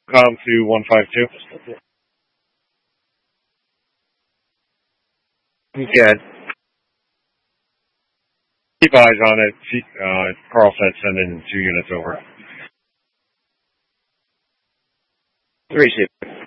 Com to 152. Yeah, keep eyes on it. Carl said sending 2 units over. 3 Super.